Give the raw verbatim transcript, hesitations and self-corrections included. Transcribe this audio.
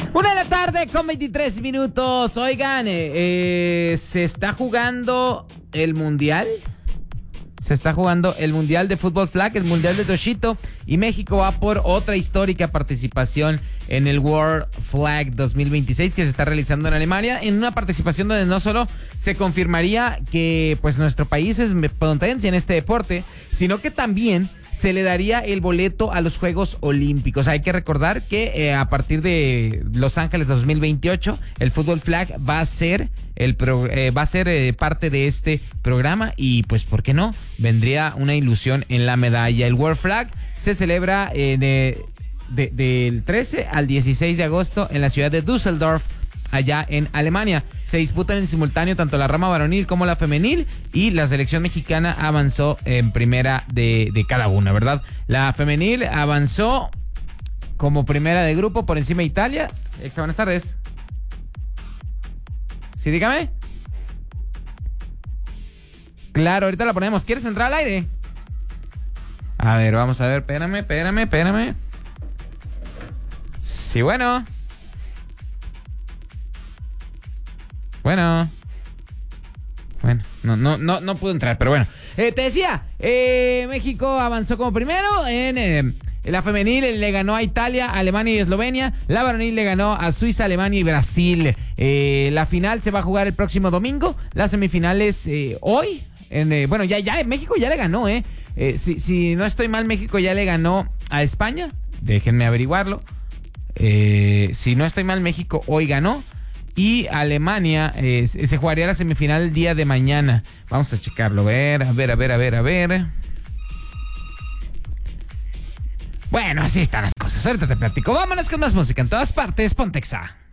Una de la tarde con veintitrés minutos. Oigan, eh, se está jugando el Mundial. Se está jugando el Mundial de Fútbol Flag, el Mundial de Toshito. Y México va por otra histórica participación en el World Flag dos mil veintiséis que se está realizando en Alemania. En una participación donde no solo se confirmaría que pues nuestro país es potencia en este deporte, sino que también se le daría el boleto a los Juegos Olímpicos. Hay que recordar que eh, a partir de Los Ángeles dos mil veintiocho, el Fútbol Flag va a ser el pro, eh, va a ser eh, parte de este programa y pues ¿por qué no? Vendría una ilusión en la medalla. El World Flag se celebra en, eh, de, del trece al dieciséis de agosto en la ciudad de Düsseldorf, allá en Alemania. Se disputan en simultáneo tanto la rama varonil como la femenil y la selección mexicana avanzó en primera de, de cada una, ¿verdad? La femenil avanzó como primera de grupo por encima de Italia. Exa, buenas tardes. Sí, dígame. Claro, ahorita la ponemos. ¿Quieres entrar al aire? A ver, vamos a ver, espérame, espérame, espérame. Sí, bueno. Bueno, bueno, no, no, no, no pudo entrar, pero bueno. Eh, te decía, eh, México avanzó como primero en, eh, en la femenil, le ganó a Italia, Alemania y Eslovenia. La varonil le ganó a Suiza, Alemania y Brasil. Eh, la final se va a jugar el próximo domingo. Las semifinales eh, hoy. En, eh, bueno, ya, ya México ya le ganó, eh. eh si, si no estoy mal, México ya le ganó a España. Déjenme averiguarlo. Eh, si no estoy mal, México hoy ganó. Y Alemania eh, se jugaría la semifinal el día de mañana. Vamos a checarlo. A ver, a ver, a ver, a ver, a ver. Bueno, así están las cosas. Ahorita te platico. Vámonos con más música en todas partes. Ponte Exa.